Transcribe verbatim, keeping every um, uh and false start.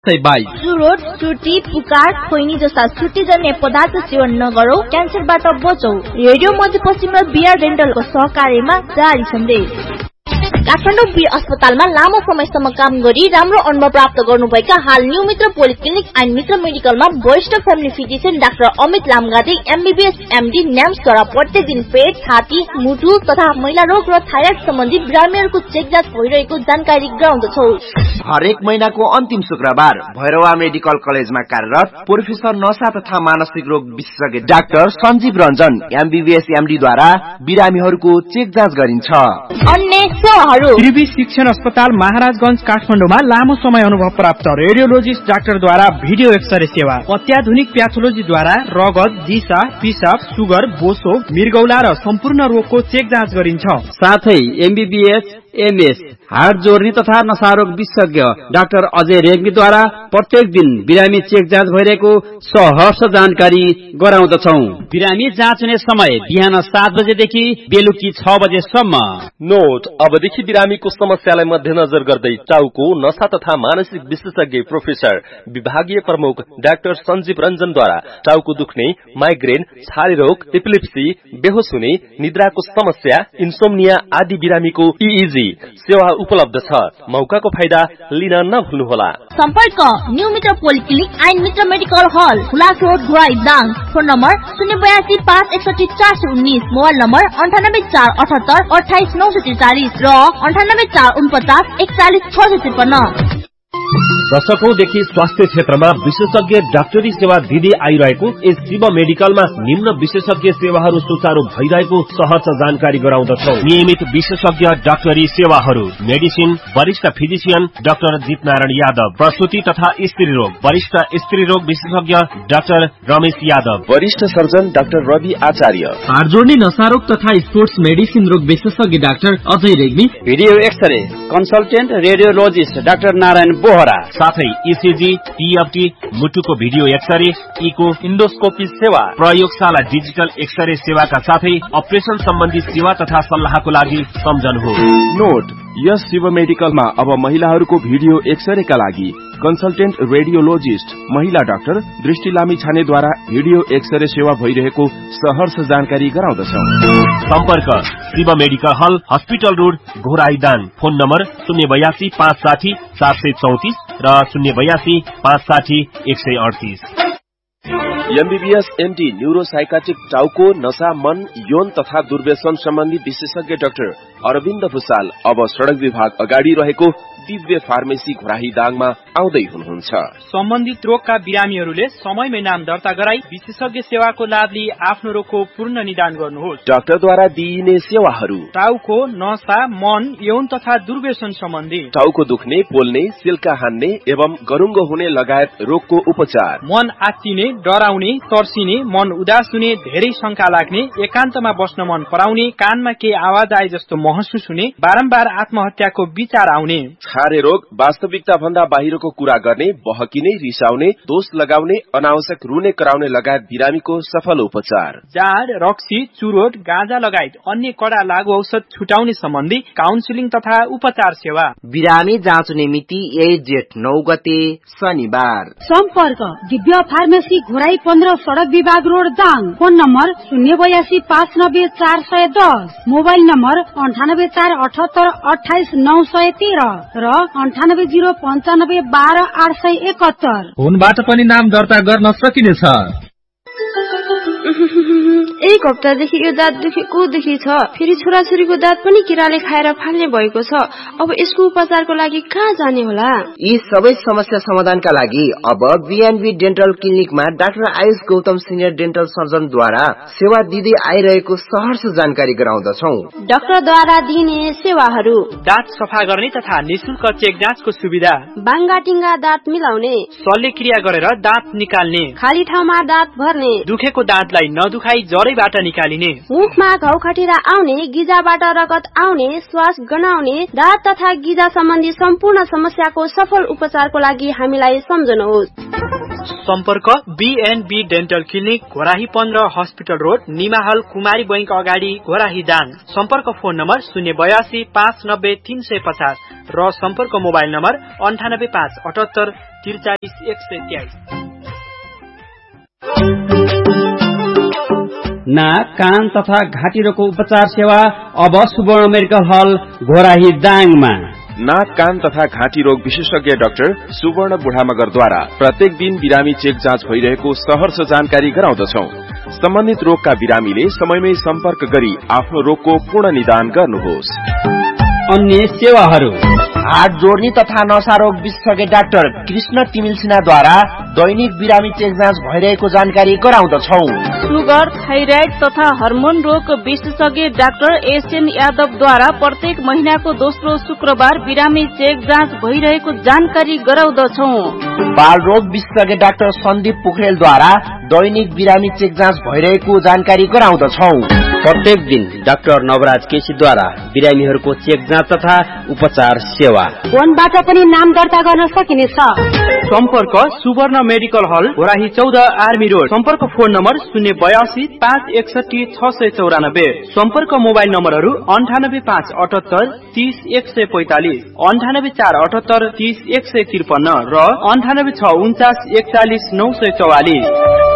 सय बाइस। चुरोट, चुटी, पुकार, खोइनी जस्ता चुटीजन्य पदार्थ सेवन नगरौं, क्यान्सरबाट बचौं। रेडियो मध्यपश्चिम र बिआर डेन्टलको सहकार्यमा जारी सन्देश। काठमाडौँ बी अस्पतालमा लामो समयसम्म काम गरी राम्रो अनुभव प्राप्त गर्नुभएका हाल न्यू मित्र पोलिक्लिनिक एन्ड मित्र मेडिकलमा वरिष्ठ family physician doctor Amit लामगाते MBBS MD न्याम्सद्वारा प्रत्येक दिन पेट, छाती, मुटु तथा महिला रोग र थाइराइड सम्बन्धी बिरामीहरूको चेक जाँच भइरहेको जानकारी गराउँदछौ। हरेक महिनाको अन्तिम शुक्रबार भैरवा मेडिकल कलेजमा कार्यरत प्रोफेसर नशा तथा मानसिक रोग विशेषज्ञ डाक्टर सञ्जीव रञ्जन एमबीबीएस एमडीद्वारा बिरामीहरूको चेक जाँच गरिन्छ। अन्य सेवाहरू त्रिवी शिक्षण अस्पताल महाराजगंज काठमाडौँमा लामो समय अनुभव प्राप्त रेडियोलोजिस्ट डाक्टरद्वारा भिडियो एक्सरे सेवा, अत्याधुनिक प्याथोलोजीद्वारा रगत, दिशा, पिसाब, सुगर, बोसो, मृगौला र सम्पूर्ण रोगको चेक जाँच गरिन्छ। साथै एमबीबीएस एमएस हार्ट जोर्नी तथा नशारोग विशेषज्ञ डाक्टर अजय रेग्मीद्वारा प्रत्येक दिन बिरामी चेक जाँच भइरहेको सहर्ष जानकारी गराउँदछौ। बिरामी जाँच हुने समय बिहान सात बजेदेखि बेलुकी छ बजेसम्म। नोट, अबदेखि बिरामीको समस्यालाई मध्यनजर गर्दै टाउको, नशा तथा मानसिक विशेषज्ञ प्रोफेसर विभागीय प्रमुख डाक्टर सञ्जीव रञ्जनद्वारा टाउको दुख्ने, माइग्रेन, छाती रोग, एपिलेप्सी, बेहोस हुने, निद्राको समस्या, इन्सोम्निया आदि बिरामीको ईईजी सेवा उपलब्ध छ। मौकाको फाइदा लिन नभुल्नुहोला। सम्पर्क न्यू मित्र पोलिक्लिनिक एन्ड मित्र मेडिकल हल, Hulas road, Ghorahi Dang. Phone number शून्य बयासी पाँच एकसठी चार सय उन्नीस, मोबाइल नम्बर अन्ठानब्बे चार अठहत्तर अठाइस नौ सय त्रिचालिस र अन्ठानब्बे चार उनपचास एकचालिस छ सय त्रिपन्न। दशकौंदेखि स्वास्थ्य क्षेत्रमा विशेषज्ञ डाक्टरी सेवा दिँदै आइरहेको यस शिव मेडिकलमा निम्न विशेषज्ञ सेवाहरू सुचारू भइरहेको सहर्ष जानकारी गराउँदछौ। नियमित विशेषज्ञ डाक्टरी सेवाहरू: मेडिसिन, वरिष्ठ फिजिशियन डाक्टर जितनारायण यादव, प्रसूति तथा स्त्री रोग वरिष्ठ स्त्री रोग विशेषज्ञ डाक्टर रमेश यादव, वरिष्ठ सर्जन डाक्टर रवि आचार्य, हार्ट जोर्नी, नशारोग तथा स्पोर्ट्स मेडिसिन रोग विशेषज्ञ doctor Ajay Regmi, video x-ray consultant radiologist doctor Narayan Bohra, साथै ईसीजी, टीएफटी, मुटुको भिडियो एक्सरे, इको, इन्डोस्कोपी सेवा, प्रयोगशाला डिजिटल एक्सरे सेवाका साथै अपरेसन सम्बन्धी सेवा तथा सल्लाहको लागि सम्झनुहोस्। नोट, यस शिव मेडिकलमा अब महिलाहरूको भिडियो एक्सरेका लागि कन्सल्टेन्ट रेडियोलोजिस्ट महिला डाक्टर दृष्टि लामी छानेद्वारा भिडियो एक्सरे सेवा भइरहेको सहर्ष जानकारी गराउँदछौ। सम्पर्क शिव मेडिकल हल, hospital road, Ghorahi Dang. Phone number शून्य बयासी पाँच साठी सात सय चौतिस र शून्य बयासी पाँच साठी एक सय अडतिस। एमबीबीएस एमडी न्यूरोसाइकाट्रिक टाउको, नशा, मन, यौन तथा दुर्व्यसन सम्बन्धी विशेषज्ञ डाक्टर अरविन्द भुसाल अब सड़क विभाग अगाडि रहेको दिव्य फार्मेसी घोराही दाङमा आउँदै हुनुहुन्छ। सम्बन्धित रोगका बिरामीहरूले समयमै नाम दर्ता गराई विशेषज्ञ सेवाको लाभ लिई आफ्नो रोगको पूर्ण निदान गर्नुहोस्। डाक्टरद्वारा दिइने सेवाहरू: टाउको, नशा, मन, यौन तथा दुर्व्यसन सम्बन्धी, टाउको दुख्ने, पोल्ने, सिल्का हान्ने एवं गरुङ्गो हुने लगायत रोगको उपचार, मन आत्तिने, डराउने, तर्सिने, मन उदास हुने, धेरै शंका लाग्ने, एकान्तमा बस्न मन पराउने, कानमा केही आवाज आए जस्तो महसुस हुने, बारम्बार आत्महत्याको विचार आउने, छारे रोग, वास्तविकता भन्दा बाहिरको कुरा गर्ने, बहकिने, रिसाउने, दोष लगाउने, अनावश्यक रुने कराउने लगायत बिरामीको सफल उपचार, जाड, रक्सी, चुरोट, गाँजा लगायत अन्य कडा लागू औषध छुटाउने सम्बन्धी काउन्सिलिङ तथा उपचार सेवा। बिरामी जाँच्ने मिति एक जेठ नौ गते शनिबार। सम्पर्क दिव्य फार्मेसी घोराई पन्ध्र सड़क विभाग रोड दाङ। फोन नम्बर शून्य बयासी पाँच नब्बे चार सय दस, मोबाइल नम्बर अन्ठानब्बे चार अठहत्तर अठाइस नौ सय तेह्र र अन्ठानब्बे जीरो पञ्चानब्बे बाह्र आठ सय एकहत्तर। फोनबाट पनि नाम दर्ता गर्न सकिनेछ। एक हप्तादेखि यो दाँत दुखेको दुखी छ। फेरि छोराछोरीको दाँत पनि किराले खाएर फाल्ने भएको छ। अब यसको उपचारको लागि कहाँ जाने होला? यी सबै समस्या समाधानका लागि अब BNB dental क्लिनिकमा doctor Ayush Gautam senior dental सर्जनद्वारा सेवा दिँदै आइरहेको सहर्ष जानकारी गराउँदछौ। डाक्टरद्वारा दिइने सेवाहरू: दाँत सफा गर्ने तथा निशुल्क चेक जाँचको सुविधा, बाङ्गाटिङ्गा दाँत मिलाउने, शल्यक्रिया गरेर दाँत निकाल्ने, खाली ठाउँमा दाँत भर्ने, दुखेको दाँतलाई नदुखाई जरैबाट निकालिने, मुखमा घाउ खटिरा आउने, गिजाबाट रगत आउने, श्वास गनाउने, दाँत तथा गिजा सम्बन्धी सम्पूर्ण समस्याको सफल उपचारको लागि हामीलाई सम्झनुहोस्। सम्पर्क बीएनबी डेन्टल क्लिनिक घोराही पन्ध्र हस्पिटल रोड निमाहल कुमारी बैंक अगाडि घोराही दाङ। सम्पर्क फोन नम्बर शून्य बयासी पाँच नब्बे तीन सय पचास र सम्पर्क मोबाइल नम्बर अन्ठानब्बे पाँच अठहत्तर त्रिचालिस एक सय तेइस। नाक कान तथा घाँटी रोगको उपचार सेवा अब सुवर्ण मेडिकल हल घोराही दाङमा। नाक कान तथा घाँटी रोग विशेषज्ञ डाक्टर सुवर्ण बुढामगरद्वारा प्रत्येक दिन बिरामी चेक जाँच भइरहेको सहर्ष जानकारी गराउँदछौ। सम्बन्धित रोगका बिरामीले समयमै सम्पर्क गरी आफ्नो रोगको पूर्ण निदान गर्नुहोस्। अन्य सेवाहरू हार्ट जोड्ने तथा नसा रोग विशेषज्ञ डाक्टर कृष्ण तिमिल सिन्हाद्वारा दैनिक बिरामी चेक जाँच भइरहेको जानकारी गराउँदछौ। सुगर थाइराइड तथा हर्मोन रोग विशेषज्ञ डाक्टर एसएन यादवद्वारा प्रत्येक महिनाको दोस्रो शुक्रबार बिरामी चेक जाँच भइरहेको जानकारी गराउँदछौ। बाल रोग विशेषज्ञ डाक्टर सन्दीप पोखरेलद्वारा दैनिक बिरामी चेक जाँच भइरहेको जानकारी गराउँदछौ। प्रत्येक दिन डाक्टर नवराज केसीद्वारा बिरामीहरूको चेक जाँच तथा उपचार सेवा। फोनबाट पनि नाम दर्ता गर्न सकिनेछ। सम्पर्क सुवर्ण मेडिकल हल घोराही चौध आर्मी रोड। सम्पर्क फोन नम्बर शून्य बयासी पाँच एकसठी छ सय चौरानब्बे। सम्पर्क मोबाइल नम्बरहरू अन्ठानब्बे पाँच अठहत्तर तीस एक सय पैंतालिस, अन्ठानब्बे चार अठहत्तर तीस एक सय त्रिपन्न र अन्ठानब्बे छ उन्चास एकचालिस नौ सय चौवालिस।